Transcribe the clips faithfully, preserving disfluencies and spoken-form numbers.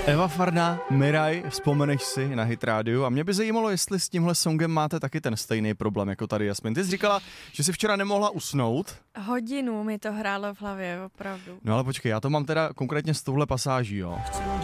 Eva Farná, Miraj, vzpomeneš si na Hit Radio a mě by zajímalo, jestli s tímhle songem máte taky ten stejný problém jako tady Jasmin. Ty jsi říkala, že jsi včera nemohla usnout. Hodinu mi to hrálo v hlavě, opravdu. No ale počkej, já to mám teda konkrétně s touhle pasáží, jo.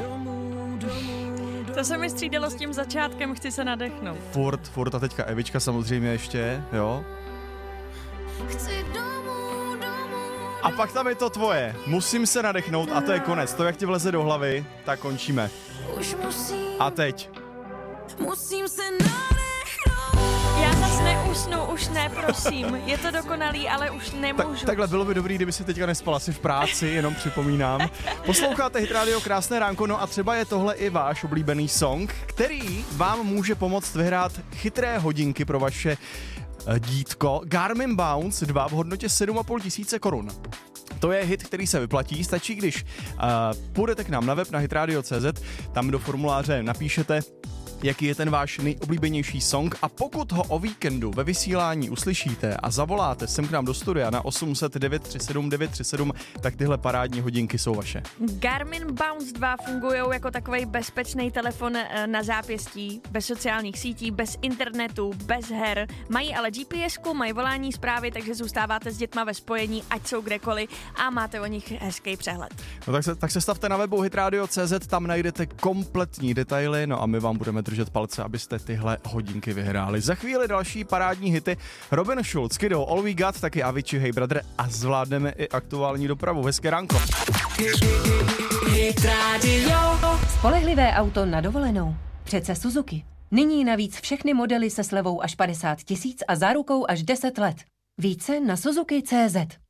To se mi střídalo s tím začátkem, chci se nadechnout. Furt, furt a teďka Evička samozřejmě ještě, jo. Chci domů, domů. A pak tam je to tvoje, musím se nadechnout a to je konec. To, jak ti vleze do hlavy, tak končíme. Už musím, A teď. musím se nadechnout. Já zas neusnu, už ne, prosím. Je to dokonalý, ale už Ta, nemůžu. takhle bylo by dobrý, kdyby si teďka nespala, si v práci, jenom připomínám. Posloucháte Hit Radio, krásné ránko, no a třeba je tohle i váš oblíbený song, který vám může pomoct vyhrát chytré hodinky pro vaše dítko. Garmin Bounce dva v hodnotě sedm a půl tisíce korun. To je hit, který se vyplatí. Stačí, když uh, půjdete k nám na web na hitradio tečka cé zet, tam do formuláře napíšete, jaký je ten váš nejoblíbenější song a pokud ho o víkendu ve vysílání uslyšíte a zavoláte sem k nám do studia na osm set devět tři sedm devět tři sedm, tak tyhle parádní hodinky jsou vaše. Garmin Bounce dva fungují jako takovej bezpečný telefon na zápěstí, bez sociálních sítí, bez internetu, bez her. Mají ale G P S ku, mají volání zprávy, takže zůstáváte s dětma ve spojení, ať jsou kdekoliv a máte o nich hezký přehled. No tak se, tak se stavte na webu hitradio tečka cé zet, tam najdete kompletní detaily, no a my vám budeme držet palce, abyste tyhle hodinky vyhráli. Za chvíli další parádní hity. Robin Schulz, Kiddo, All We Got, taky Avicii, Hey Brother a zvládneme i aktuální dopravu. Hezké ránko. Hit Radio. Spolehlivé auto na dovolenou. Přece Suzuki. Nyní navíc všechny modely se slevou až padesát tisíc a zárukou až deset let. Více na Suzuki tečka cé zet.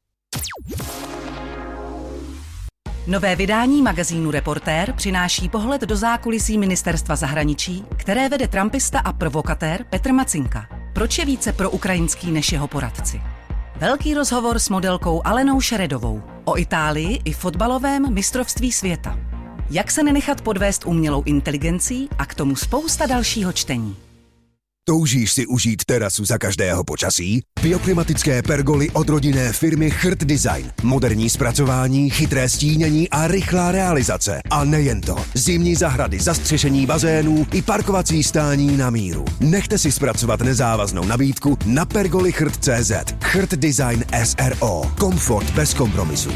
Nové vydání magazínu Reportér přináší pohled do zákulisí ministerstva zahraničí, které vede trumpista a provokatér Petr Macinka. Proč je více proukrajinský než jeho poradci? Velký rozhovor s modelkou Alenou Šeredovou o Itálii i fotbalovém mistrovství světa. Jak se nenechat podvést umělou inteligencí a k tomu spousta dalšího čtení. Toužíš si užít terasu za každého počasí? Bioklimatické pergoly od rodinné firmy Chrt Design. Moderní zpracování, chytré stínění a rychlá realizace. A nejen to. Zimní zahrady, zastřešení bazénů i parkovací stání na míru. Nechte si zpracovat nezávaznou nabídku na pergoly chrt tečka cé zet. Chrt Design S R O. Komfort bez kompromisů.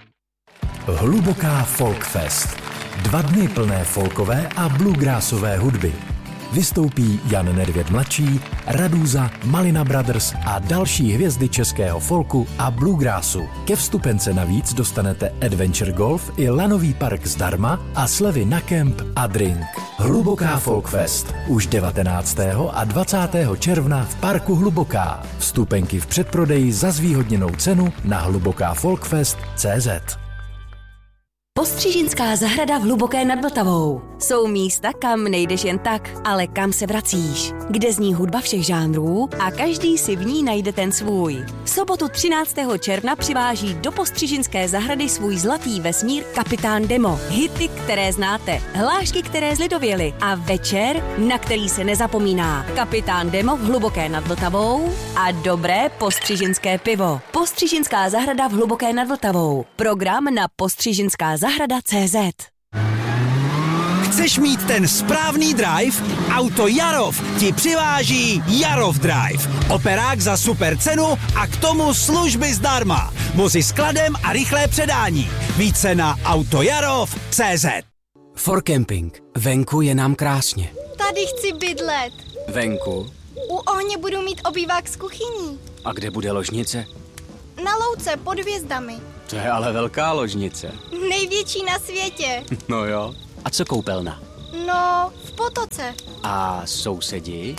Hluboká Folkfest. Dva dny plné folkové a bluegrassové hudby. Vystoupí Jan Nedvěd mladší, Radúza, Malina Brothers a další hvězdy českého folku a bluegrassu. Ke vstupence navíc dostanete Adventure Golf i lanový park zdarma a slevy na kemp a drink. Hluboká Folkfest už devatenáctého a dvacátého června v parku Hluboká. Vstupenky v předprodeji za zvýhodněnou cenu na hluboká folkfest tečka cé zet. Postřižinská zahrada v Hluboké nad Vltavou. Jsou místa, kam nejdeš jen tak, ale kam se vracíš. Kde zní hudba všech žánrů a každý si v ní najde ten svůj. V sobotu třináctého června přiváží do Postřižinské zahrady svůj zlatý vesmír Kapitán Demo. Hity, které znáte, hlášky, které zlidověly a večer, na který se nezapomíná. Kapitán Demo v Hluboké nad Vltavou a dobré postřižinské pivo. Postřižinská zahrada v Hluboké nad Vltavou. Program na postřižinská zahrada tečka cé zet. Chceš mít ten správný drive? Auto Jarov ti přiváží Jarov Drive. Operák za super cenu a k tomu služby zdarma. Vozy s kladem a rychlé předání. Více na autojarov tečka cé zet. For Camping. Venku je nám krásně. Tady chci bydlet. Venku? U ohně budu mít obývák s kuchyní. A kde bude ložnice? Na louce pod hvězdami. To je ale velká ložnice. Největší na světě. No jo. A co koupelna? No, v potoce. A sousedi?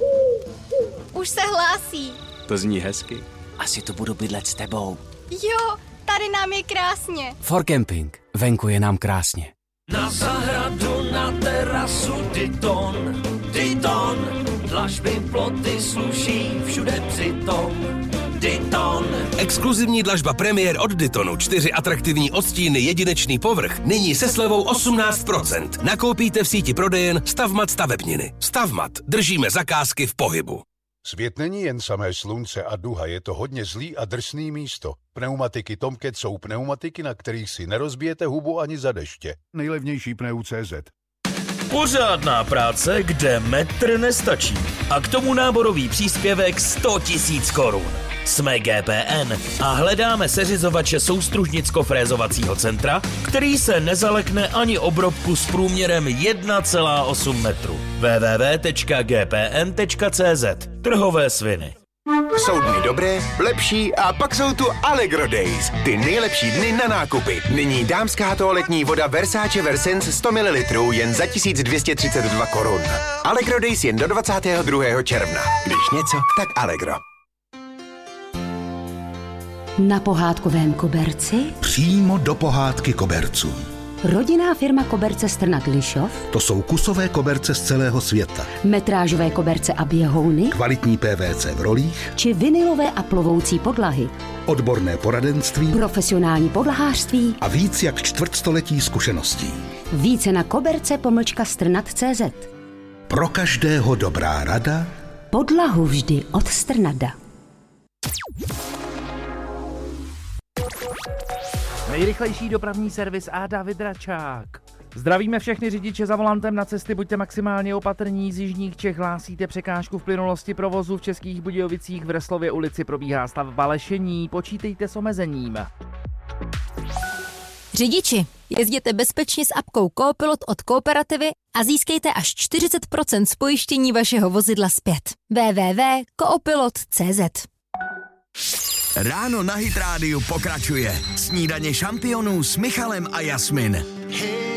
Už se hlásí. To zní hezky. Asi to budu bydlet s tebou. Jo, tady nám je krásně. For Camping. Venku je nám krásně. Na zahradu, na terasu, Diton, Diton. Dlažby, ploty, sluší, všude přitom. Diton. Exkluzivní dlažba premiér od Ditonu, čtyři atraktivní odstíny, jedinečný povrch, nyní se slevou osmnáct procent. Nakoupíte v síti prodejen Stavmat stavebniny. Stavmat, držíme zakázky v pohybu. Svět není jen samé slunce a duha, je to hodně zlý a drsný místo. Pneumatiky Tomcat jsou pneumatiky, na kterých si nerozbijete hubu ani za deště. Nejlevnější pneu tečka cé zet. Pořádná práce, kde metr nestačí. A k tomu náborový příspěvek sto tisíc korun. Jsme G P N a hledáme seřizovače soustružnicko-frézovacího centra, který se nezalekne ani obrobku s průměrem jedna celá osm metru. w w w tečka g p n tečka c z. Trhové sviny. Jsou dny dobré, lepší a pak jsou tu Allegro Days. Ty nejlepší dny na nákupy. Nyní dámská toaletní voda Versace Versens sto mililitrů jen za tisíc dvě stě třicet dva korun. Allegro Days jen do dvacátého druhého června. Když něco, tak Allegro. Na pohádkovém koberci? Přímo do pohádky koberců. Rodinná firma Koberce Strnad Lišov? To jsou kusové koberce z celého světa. Metrážové koberce a běhouny? Kvalitní P V C v rolích? Či vinylové a plovoucí podlahy? Odborné poradenství? Profesionální podlahářství? A víc jak čtvrtstoletí zkušeností. Více na koberce pomlčka strnad tečka cé zet. Pro každého dobrá rada. Podlahu vždy od Strnada. Nejrychlejší dopravní servis a David Račák. Zdravíme všechny řidiče za volantem na cesty, buďte maximálně opatrní. Z jižních Čech hlásíte překážku v plynulosti provozu, v Českých Budějovicích v Reslově ulici probíhá stavba lešení, počítejte s omezením. Řidiči, jezděte bezpečně s apkou Coopilot od Kooperativy a získejte až čtyřicet procent z pojištění vašeho vozidla zpět. w w w tečka coopilot tečka cé zet. Ráno na Hit Rádiu pokračuje. Snídaně šampionů s Michalem a Jasmin.